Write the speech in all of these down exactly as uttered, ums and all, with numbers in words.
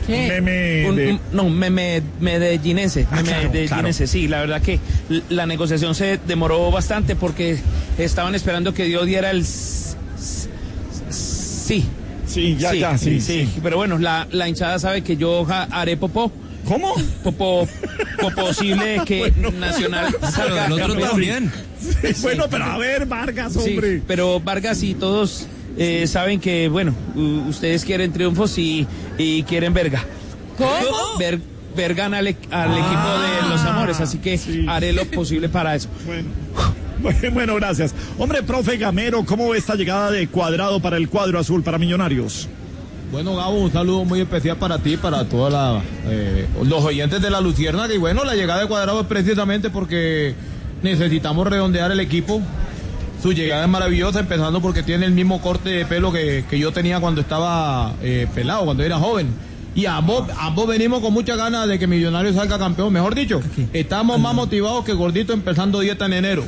meme un, de... un, no, un meme medellinense, Ah, meme claro, medellinense, claro. sí, la verdad que la negociación se demoró bastante porque estaban esperando que Dios diera el s- s- sí. Sí, ya, sí, ya, sí, sí, sí. pero bueno, la, la hinchada sabe que yo ja- haré popó. ¿Cómo? Popo, po posible que Bueno. Nacional salga El otro campeón. también. Sí, bueno, pero a ver, Vargas, hombre. Sí, pero Vargas y todos eh, saben que, bueno, u- ustedes quieren triunfos y, y quieren verga. ¿Cómo? Ver, vergan al, e- al Ah, equipo de los amores, así que sí. haré lo posible para eso. Bueno. Bueno, gracias. Hombre, profe Gamero, ¿cómo ve esta llegada de Cuadrado para el cuadro azul, para Millonarios? Bueno, Gabo, un saludo muy especial para ti, para todos eh, los oyentes de la Luciérnaga. Y bueno, la llegada de Cuadrado es precisamente porque necesitamos redondear el equipo. Su llegada es maravillosa, empezando porque tiene el mismo corte de pelo que, que yo tenía cuando estaba eh, pelado, cuando era joven. Y ambos, ambos venimos con muchas ganas de que Millonarios salga campeón. Mejor dicho, estamos más motivados que Gordito empezando dieta en enero.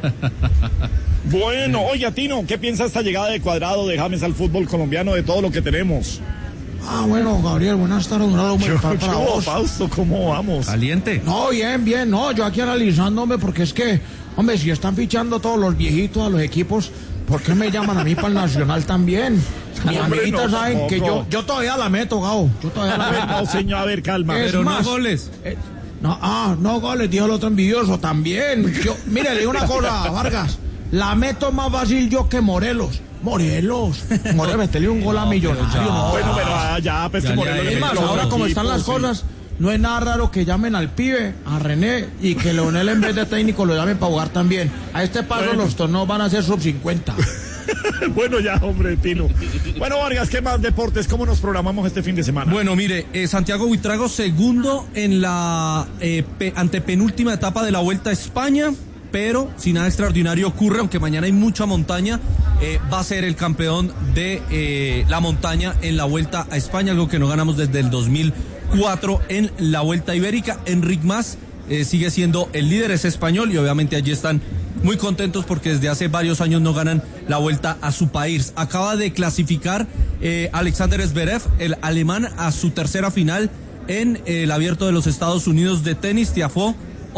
Bueno, oye, Tino, ¿qué piensa esta llegada de Cuadrado de James al fútbol colombiano, de todo lo que tenemos? Ah, bueno, Gabriel, buenas tardes, un saludo muy Yo, especial para yo, vos. Fausto, ¿cómo vamos? Caliente. No, bien, bien, no, yo aquí analizándome porque es que, hombre, si están fichando todos los viejitos a los equipos, ¿por qué me llaman a mí para el Nacional también? Mis Hombre, amiguitas no, saben que yo, tampoco. yo todavía la meto, Gao, yo todavía A la ver, meto. no, señor, a ver, calma. Es Pero más, no goles. eh, no, ah, no goles, dijo el otro envidioso también. Yo, mire, le digo una cosa, Vargas, la meto más fácil yo que Morelos. Morelos, Morelos, metele un gol a Millonarios. No, Bueno, pero ah, ya, pues Ya que le Morelos hay- le es más, metió ahora otro como están equipo, las sí. cosas, no es nada raro que llamen al pibe, a René, y que Leonel en vez de técnico lo llamen para jugar también. A este paso Bueno. los torneos van a ser sub cincuenta. Bueno, ya, hombre, Tino. Bueno, Vargas, ¿qué más deportes? ¿Cómo nos programamos este fin de semana? Bueno, mire, eh, Santiago Buitrago segundo en la eh, pe- antepenúltima etapa de la Vuelta a España, pero si nada extraordinario ocurre, aunque mañana hay mucha montaña, eh, va a ser el campeón de eh, la montaña en la Vuelta a España, algo que no ganamos desde el dos mil cuatro en la Vuelta Ibérica. Enric Mas eh, sigue siendo el líder, es español, y obviamente allí están muy contentos porque desde hace varios años no ganan la Vuelta a su país. Acaba de clasificar eh, Alexander Zverev, el alemán, a su tercera final en eh, el Abierto de los Estados Unidos de tenis. Tiafoe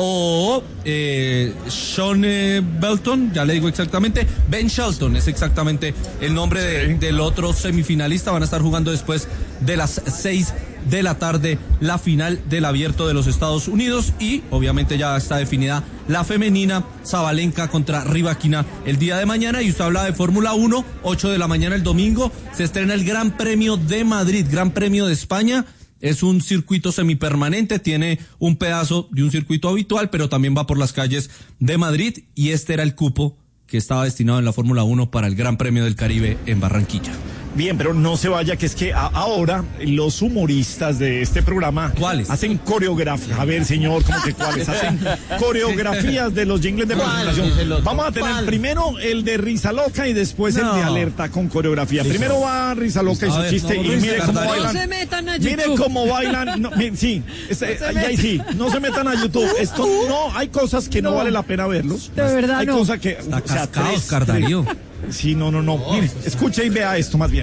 o eh, Sean eh, Belton, ya le digo exactamente, Ben Shelton es exactamente el nombre de, del otro semifinalista. Van a estar jugando después de las seis de la tarde la final del Abierto de los Estados Unidos, y obviamente ya está definida la femenina, Sabalenka contra Rybakina el día de mañana. Y usted habla de Fórmula uno, ocho de la mañana el domingo se estrena el Gran Premio de Madrid, Gran Premio de España. Es un circuito semipermanente, tiene un pedazo de un circuito habitual, pero también va por las calles de Madrid, y este era el cupo que estaba destinado en la Fórmula uno para el Gran Premio del Caribe en Barranquilla. Bien, pero no se vaya, que es que a- ahora los humoristas de este programa ¿Cuáles? hacen coreografías. A ver, señor, ¿cómo que cuáles? Hacen coreografías de los jingles de ¿Cuáles? Dice el presentación. otro. Vamos a tener ¿Cuál? primero el de Risa Loca y después No. el de Alerta con coreografía. Primero va Risa Loca y A su ver, chiste, no, y Luis, mire cómo Cartario. bailan. No se metan a YouTube. Mire cómo bailan. No, mi- sí, este, se ahí, metan. ahí sí, no se metan a YouTube. Esto no, hay cosas que no, No. vale la pena verlos. De verdad, hay no. cosas que. Está o sea, cascado, tres- Cardarío. tres- Sí, no, no, no. Mire, escuche y vea esto más bien.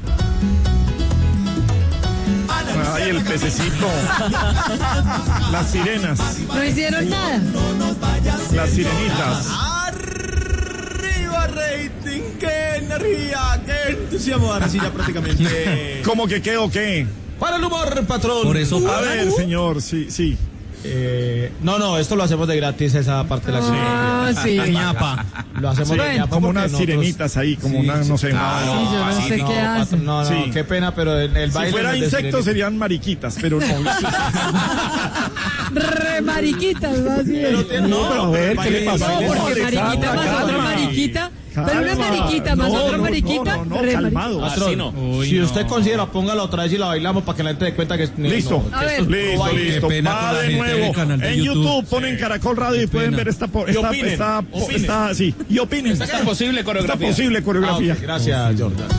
Ay, el pececito. Las sirenas. No hicieron nada. Las sirenitas. ¡Arriba, rating! ¡Qué energía! ¡Qué entusiasmo! Ahora sí, ya prácticamente. ¿Cómo que qué o qué? ¡Para el humor, patrón! Por eso A ver, señor, sí, sí. Eh, no, no, esto lo hacemos de gratis, esa parte de la Ah, sí. ñapa. Lo hacemos Sí, de ñapa como porque unas nosotros- sirenitas ahí, como una, no sé. Ah, Sí, yo no sé qué patrón, hacen. No, no, Sí. qué pena, pero el, el Si baile fuera no es de insectos sirenita. serían mariquitas, pero no. Re mariquitas, más bien. Pero tiene- No, pero a ver, ¿qué le pasa? No, porque Alexandra, mariquita más otra calma. mariquita. Pero una Calma. mariquita más No, otra no, mariquita. No, no, no, re calmado. Así no. Uy, Si no. usted considera, póngala otra vez y la bailamos para que la gente dé cuenta que es. Listo, no, A ver. listo, Qué listo. pena Va con la de gente del nuevo. canal de En YouTube, YouTube. ponen Caracol Radio y pueden pena. ver esta, po- Y esta, opinen, esta, opinen. esta- sí, y opinen. Está posible Está coreografía. posible Ah, coreografía. ok, gracias, Jordan.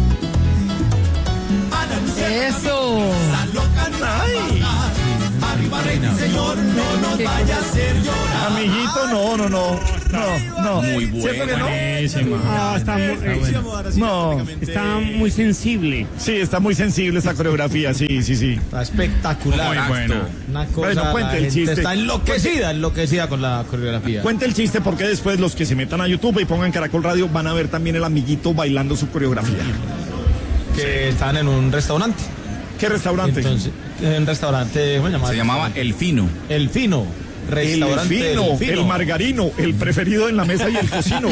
Eso. Ay. Señor, no nos vaya a hacer llorar. Amiguito, no, no, no. No, no. Muy ¿Cierto que no? buenísima. Ah, está, muy, eh, No. está muy sensible. Sí, está muy sensible esa coreografía, sí, sí, sí. Está espectacular. Muy buena. Una cosa, Bueno, cuente la el gente chiste. está enloquecida, enloquecida con la coreografía. Cuente el chiste porque después los que se metan a YouTube y pongan Caracol Radio van a ver también el amiguito bailando su coreografía. Que están en un restaurante. ¿Qué restaurante? Entonces, en un restaurante, ¿cómo se llama? Se llamaba El Fino. El Fino. El Restaurante fino, El Fino. el margarino, el preferido en la mesa y el cocino.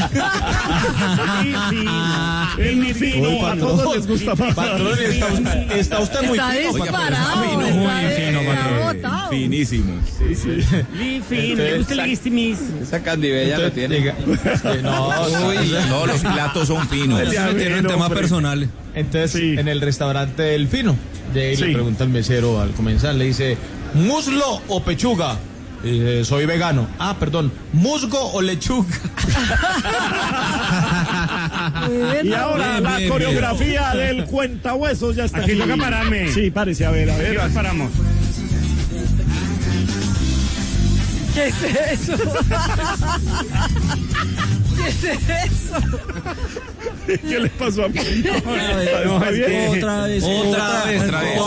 El fino, Uy, a patrón. todos les gusta más. Patrón, está usted, está usted muy Está fino. disparado. Muy está fino, está patrón. botado. Finísimo. Muy fino, me gusta el guistimis. Esa candibella lo Entonces, tiene. llega- eh, no, Uy, todos los platos son finos. El- Se metieron en Bueno, temas hombre. personales. Entonces, Sí. en el restaurante El Fino, de ahí Sí. le pregunta el mesero al comenzar, le dice, ¿muslo o pechuga? Y dice, soy vegano. Ah, perdón, ¿musgo o lechuga? Y ahora Bien, la bien, coreografía del cuentahuesos ya está Aquí aquí. toca pararme. Sí, párese, a ver, a ¿Qué ver. nos paramos? ¿Qué es eso? ¿Qué es eso? ¿Qué le pasó a mí? No, es que- Otra vez, Otra vez, otra vez.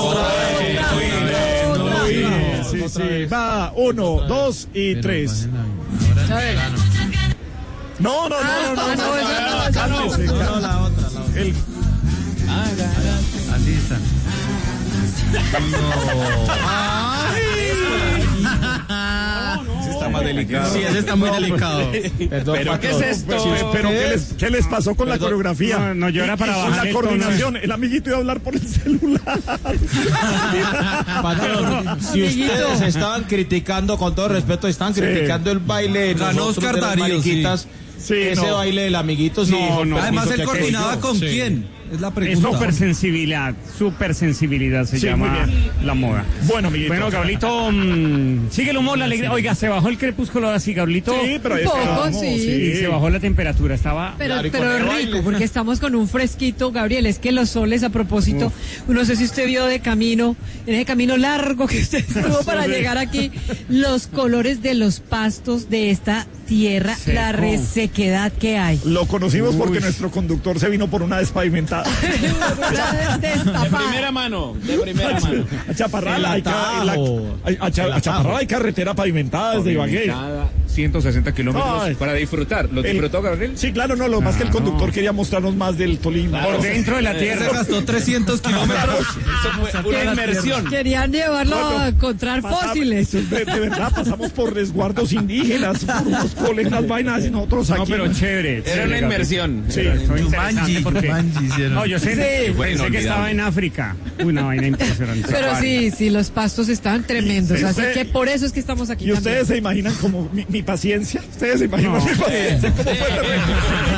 Sí, sí, sí. Va, uno, dos y tres. A ver. No, no, no, no, no. Ah, no, eso no, eso no. Cálmese, No, cálmese. la otra, la otra. El- Así está. Ese está más delicado. Sí, ese está muy delicado. Perdón, ¿Pero qué patrón. es esto? Pues, pero ¿qué les, qué les pasó con la Perdón. coreografía? No, no, yo era para Y- y bajar la el tono. coordinación. El amiguito iba a hablar por el celular. Patrón, si Amiguito. ustedes estaban criticando, con todo respeto, están criticando el baile de Ganó nosotros, Oscar de las Darío, mariquitas. Sí, Ese no. baile del amiguito, sí. No, no. Además, permiso él que coordinaba aquello. con Sí. quién. Es la Es pregunta. súper sensibilidad, súper sensibilidad se Sí, llama muy bien. la moda. Bueno, amiguito. Bueno, Gabrielito, mm, sigue el humor, la alegría. Oiga, se bajó el crepúsculo así, Gabrielito. Sí, pero ahí Un poco, estábamos, sí. Y se bajó la temperatura, estaba... Pero, Claro, y con pero el rico, baile. porque estamos con un fresquito, Gabriel. Es que los soles, a propósito, no sé si usted vio de camino, en ese camino largo que usted estuvo para llegar aquí, los colores de los pastos de esta tierra, Seco. la resequedad que hay. Lo conocimos porque nuestro conductor se vino por una despavimentada. Una De destapada. primera mano, de primera mano. A Chaparral El hay, ca- la- atajo. hay- a, Cha- El a Chaparral atajo. hay carretera pavimentada desde Ibagué. Cada ciento sesenta kilómetros Ay. para disfrutar. ¿Lo El- disfrutó, Gabriel? Sí, claro, no, lo más que el conductor quería mostrarnos más del Tolima. Por dentro de la Se tierra. gastó trescientos kilómetros. Eso fue una inmersión. Querían llevarlo a encontrar Pasamos- fósiles. De, de verdad, pasamos por resguardos indígenas, por unos coles, unas vainas y nosotros aquí. No, pero chévere. Era chévere, una Gabriel. inmersión. Sí. Fue interesante porque... No, yo sé, Sí. Fue pensé que inolvidable. estaba en África. Una vaina impresionante. Pero sí, sí, los pastos están tremendos. Sí, Así sí. que por eso es que estamos aquí ¿Y ustedes también. se imaginan como mi, mi paciencia? ¿Ustedes se imaginan No. mi paciencia? ¿Cómo fue terrible?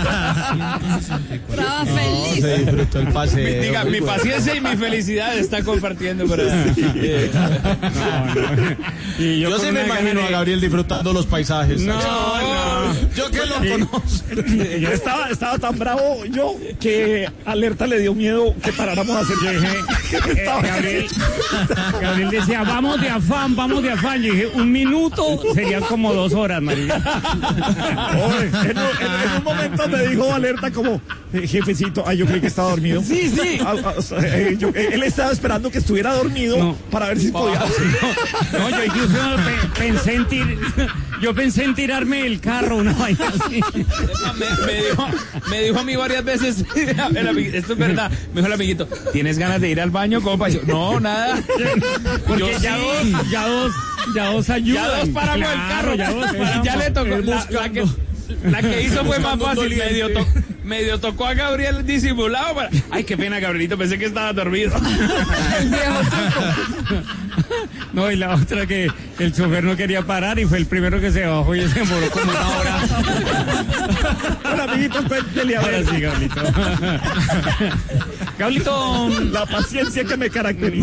Estaba No, feliz. se disfrutó el paseo. Diga, mi paciencia y mi felicidad está compartiendo por ahí. No, no. Y Yo, con sí me una imagino gana a de- Gabriel disfrutando los paisajes. No, no. Yo que lo Sí. conozco. Yo estaba, estaba tan bravo yo que Alerta le dio miedo que paráramos a hacer. Yo dije, eh, Estaba- Gabriel, Gabriel decía, vamos de afán, vamos de afán. Yo dije, un minuto serían como dos horas, María. Oye, en, un, en- en un momento me dijo Alerta como, eh, jefecito, ay, yo creí que estaba dormido. Sí, sí. Ah, ah, o sea, eh, yo- eh, él estaba esperando que estuviera dormido No. para ver si podía. No, yo incluso pe- pensé en tir- yo pensé en tirarme del carro, una vaina así. me, me dijo, me dijo a mí varias veces, el amiguito, esto es verdad, me dijo el amiguito, ¿tienes ganas de ir al baño, compa? Y yo, no, nada. Porque Yo ya sí. dos, ya dos, ya dos ayudan. Ya dos paramos Claro, el carro, ya dos paramos. y ya le tocó. La, la que, la que hizo fue más Buscando un fácil, doliente. medio, to- medio tocó a Gabriel disimulado. Para... Ay, qué pena, Gabrielito, pensé que estaba dormido. El viejo truco. No, y la otra que el chofer no quería parar y fue el primero que se bajó y se demoró como una hora. Hola, amiguito, cuéntele a Ahora ver. sí, Gablito. Gablito, La paciencia que me caracteriza. no,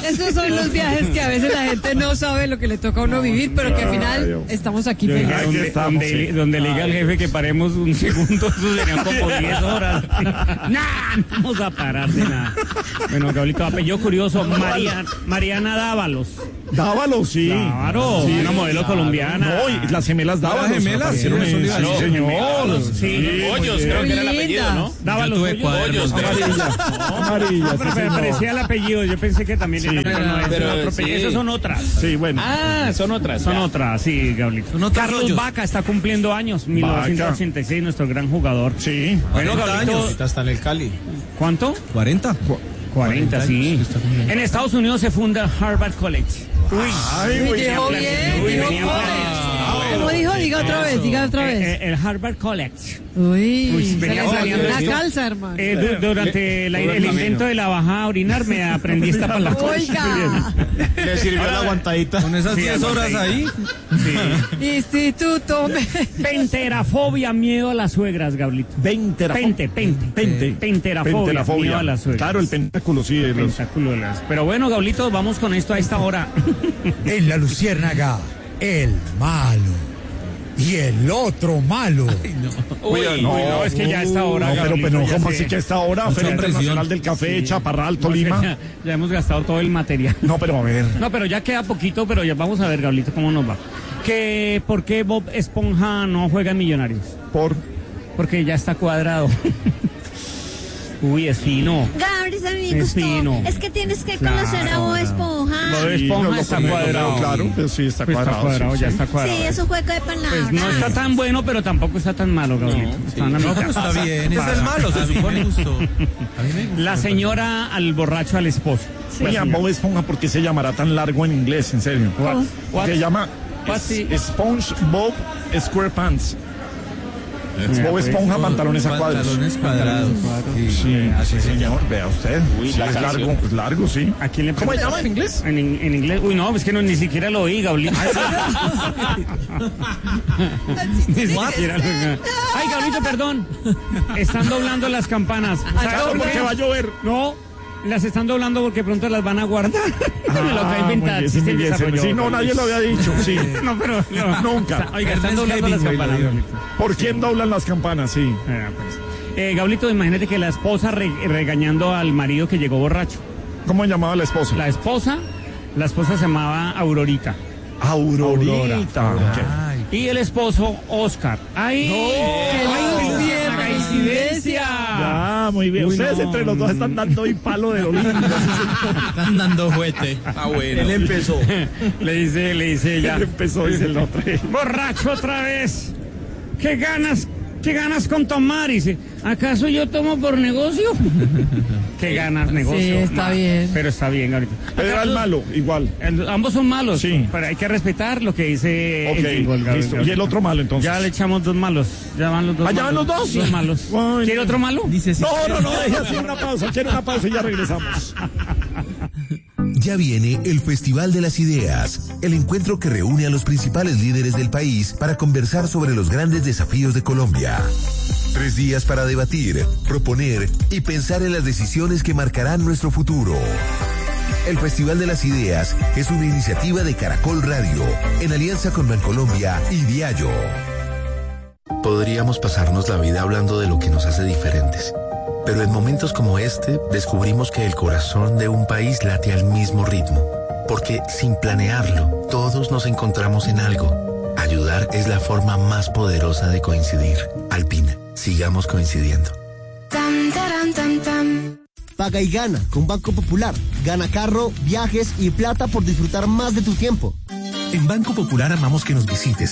Esos son los viajes que a veces la gente no sabe lo que le toca a uno vivir, pero que al final estamos aquí Yo diría, felices. donde, estamos, donde, sí. donde le diga al jefe que paremos un segundo, eso serían como diez horas. Nah, no vamos a parar de nada. Bueno, Gablito, apellido curioso, María, Mariana Dávalos. Dávalos, sí. Claro, Sí, una modelo colombiana. No, y las gemelas Dávalos. Las gemelas, aparecieron sí, en- eso le iba a sí, decir. señor. Sí, Hoyos, creo que era el apellido, ¿no? Dávalos. tuve Hoyos. cuadernos Hoyos, de- creo. Amarilla. Amarilla, No, sí, pero me señor. parecía el apellido, yo pensé que también era, pero no, es pero una sí. propia- esas son otras. Sí, bueno. Ah, son otras. Son ya. otras, sí, Gablito. Son otros Carlos hoyos. Vaca está cumpliendo años, mil novecientos ochenta y seis, nuestro gran jugador. Sí. Bueno, cuarenta Gablito, años. Ahorita está en el Cali. ¿cuánto? ¿cuarenta? cuarenta, sí. En Estados Unidos se funda Harvard College. Uy, Ay, Uy, muy dijo bien. bien, Uy, dijo venía joven. ¿Cómo dijo? Diga otra vez, diga otra Eh, vez. eh, el Harvard College. Uy, Uy, se venía le salió saliendo una esto. calza, hermano. Eh, du- durante la- el intento de la bajada a orinar me aprendí esta palabra. Oiga, Le sirvió la aguantadita. Con esas Sí, diez horas ahí. Instituto. me- Penterafobia, miedo a las suegras, Gablito. Venterafo- Pente, pente. Pente. Penterafobia, Penterafobia. miedo a las suegras. Claro, el pentáculo, sí. de los- Pentáculo de las- Pero bueno, Gablito, vamos con esto a esta hora. En la Luciérnaga, el malo. Y el otro malo. Uy, Uy, no, es que ya a esta hora, No, pero, Gablito, pero ya ¿cómo sé. así que a esta hora? Mucha Feria presión. Internacional del Café, Chaparral, No, es que Tolima. Ya, ya hemos gastado todo el material. No, pero a ver. No, pero ya queda poquito, pero ya vamos a ver, Gablito, cómo nos va. Que, ¿por qué Bob Esponja no juega en Millonarios? Por. Porque ya está cuadrado. Uy, es fino. Gabriel, a mí me Es gustó. fino. Es que tienes que Claro, conocer a Bob Esponja. Bob Sí, Esponja no lo está conozco, cuadrado. Claro, pero sí está Pues cuadrado. está cuadrado, sí, ya sí. está Sí, cuadrado. es un juego de palabras. Pues no está tan bueno, pero tampoco está tan malo, Gabriel. Está en la No, mitad. pero está bien. Es el malo, se supone. A mí me gustó. La señora al borracho al esposo. Oiga, Bob Esponja, ¿por qué se llamará tan largo en inglés? En serio. What? Se llama What? es- SpongeBob SquarePants. Bob Esponja, pantalones a cuadros. Pantalones cuadrados. Sí, sí, señor. Vea usted. Uy, Sí, la es canción. largo, es largo, sí. ¿A quién le ¿Cómo se preguntas? llama en inglés? En, in- en inglés. Uy, no, es que no, ni siquiera lo oí, Gablito. Ni siquiera lo oí. Ay, Gablito, perdón. Están doblando las campanas. ¿Sabes Claro, por porque qué? va a llover. No, las están doblando porque pronto las van a guardar. Me lo acaba de inventar. muy bien, Sí, muy se bien, desarrolló. sí, no, nadie lo había dicho, sí. No, pero no. Nunca. Oiga, están Ernest doblando las Hemingway lo campanas. dijo. Gablito. ¿Por quién doblan las campanas? Sí. Ah, pues. Eh, Gablito, imagínate que la esposa re- regañando al marido que llegó borracho. ¿Cómo llamaba la esposa? La esposa, la esposa se llamaba Aurorita. Aurorita. Ok. Y el esposo, Oscar. ¡Ay! ¡Qué ¡Qué coincidencia! coincidencia! Ya, muy bien. Uy, Ustedes no. entre los dos están dando ahí palo de lo lindo. Están dando juguete. Ah, bueno. Él empezó. Le dice, le dice ella. Ya empezó, dice el otro. Borracho otra vez. ¿Qué ganas? ¿Qué ganas con tomar? Y dice, ¿acaso yo tomo por negocio? ¿Qué ganas, negocio? Sí, está Ma- bien. Pero está bien, ahorita. Pero era el malo, igual. El- ambos son malos, Sí. pero hay que respetar lo que dice Ok, el jingle, Gabriel. listo. Y el otro malo, entonces. Ya le echamos dos malos. Ya van los dos ¿Ah, ya malos. van los dos? Dos malos. Ay, ¿Quiere otro malo? Dice sí. No, no, no, deje así una pausa. Quiero una pausa y ya regresamos. Ya viene el Festival de las Ideas, el encuentro que reúne a los principales líderes del país para conversar sobre los grandes desafíos de Colombia. Tres días para debatir, proponer y pensar en las decisiones que marcarán nuestro futuro. El Festival de las Ideas es una iniciativa de Caracol Radio, en alianza con Bancolombia y Diallo. Podríamos pasarnos la vida hablando de lo que nos hace diferentes. Pero en momentos como este, descubrimos que el corazón de un país late al mismo ritmo. Porque sin planearlo, todos nos encontramos en algo. Ayudar es la forma más poderosa de coincidir. Alpina, sigamos coincidiendo. Paga y gana con Banco Popular. Gana carro, viajes y plata por disfrutar más de tu tiempo. En Banco Popular amamos que nos visites